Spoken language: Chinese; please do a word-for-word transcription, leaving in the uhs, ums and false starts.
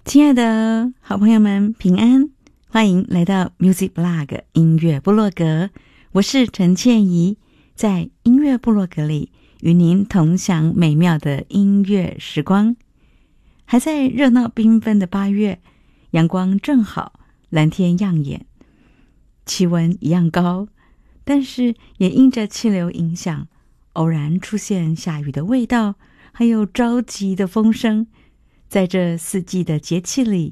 亲爱的好朋友们，平安，欢迎来到 Music Blog 音乐部落格，我是陈倩怡，在音乐部落格里与您同享美妙的音乐时光。还在热闹缤纷的八月，阳光正好，蓝天耀眼，气温一样高，但是也因着气流影响，偶然出现下雨的味道，还有着急的风声。在这四季的节气里，